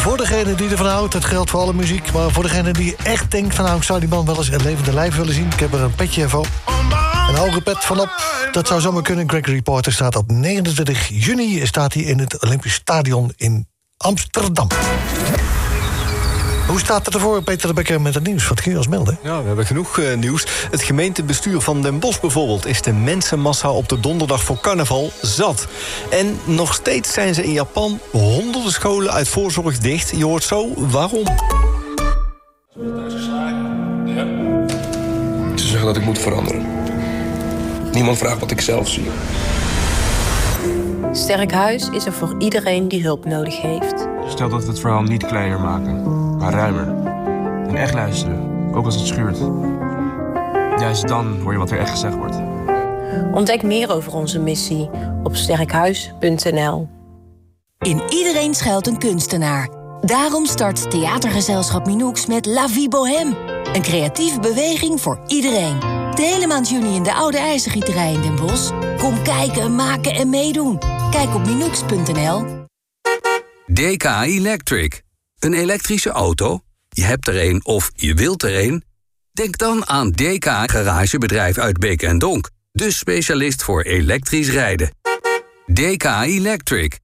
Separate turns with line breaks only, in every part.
Voor degene die ervan houdt, het geldt voor alle muziek. Maar voor degene die echt denkt van nou, ik zou die man wel eens in levende lijf willen zien. Ik heb er een petje van. Een hoge pet vanop. Dat zou zomaar kunnen. Gregory Porter staat op 29 juni. Staat hij in het Olympisch Stadion in Amsterdam. Hoe staat het ervoor, Peter de Bekker, met het nieuws? Wat kun je ons melden?
Ja, we hebben genoeg nieuws. Het gemeentebestuur van Den Bosch bijvoorbeeld is de mensenmassa op de donderdag voor carnaval zat. En nog steeds zijn ze in Japan honderden scholen uit voorzorg dicht. Je hoort zo waarom.
Ze zeggen dat ik moet veranderen. Niemand vraagt wat ik zelf zie.
Sterk Huis is er voor iedereen die hulp nodig heeft.
Stel dat we het verhaal niet kleiner maken, maar ruimer. En echt luisteren, ook als het schuurt. Juist dan hoor je wat er echt gezegd wordt.
Ontdek meer over onze missie op sterkhuis.nl.
In iedereen schuilt een kunstenaar. Daarom start theatergezelschap Minoux met La Vie Bohème. Een creatieve beweging voor iedereen. De hele maand juni in de Oude IJzergieterij in Den Bosch. Kom kijken, maken en meedoen. Kijk op minoux.nl.
DK Electric. Een elektrische auto? Je hebt er een of je wilt er een? Denk dan aan DK Garagebedrijf uit Beek en Donk. De specialist voor elektrisch rijden. DK Electric.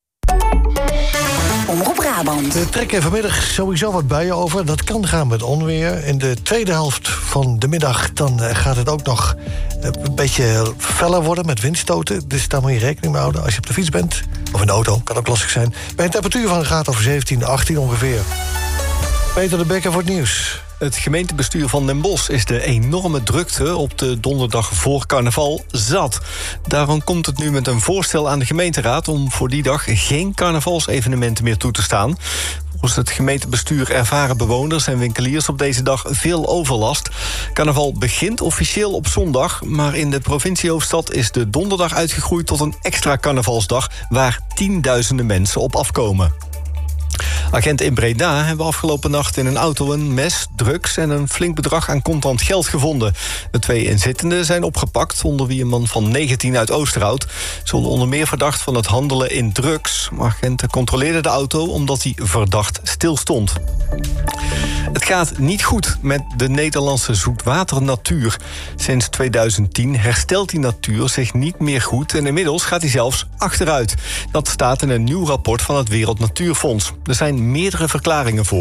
Omroep Brabant.
We trekken vanmiddag sowieso wat buien over. Dat kan gaan met onweer. In de tweede helft van de middag dan gaat het ook nog een beetje feller worden met windstoten. Dus daar moet je rekening mee houden als je op de fiets bent. Of in de auto, kan ook lastig zijn. Bij een temperatuur van een graad of 17, 18 ongeveer. Peter de Bekker voor het nieuws.
Het gemeentebestuur van Den Bosch is de enorme drukte op de donderdag voor carnaval zat. Daarom komt het nu met een voorstel aan de gemeenteraad om voor die dag geen carnavalsevenementen meer toe te staan. Volgens het gemeentebestuur ervaren bewoners en winkeliers op deze dag veel overlast. Carnaval begint officieel op zondag, maar in de provinciehoofdstad is de donderdag uitgegroeid tot een extra carnavalsdag waar tienduizenden mensen op afkomen. Agenten in Breda hebben afgelopen nacht in een auto een mes, drugs en een flink bedrag aan contant geld gevonden. De 2 inzittenden zijn opgepakt, onder wie een man van 19 uit Oosterhout. Ze worden onder meer verdacht van het handelen in drugs. Agenten controleerden de auto omdat hij verdacht stilstond. Het gaat niet goed met de Nederlandse zoetwaternatuur. Sinds 2010 herstelt die natuur zich niet meer goed en inmiddels gaat hij zelfs achteruit. Dat staat in een nieuw rapport van het Wereld Natuurfonds. Er zijn meerdere verklaringen voor.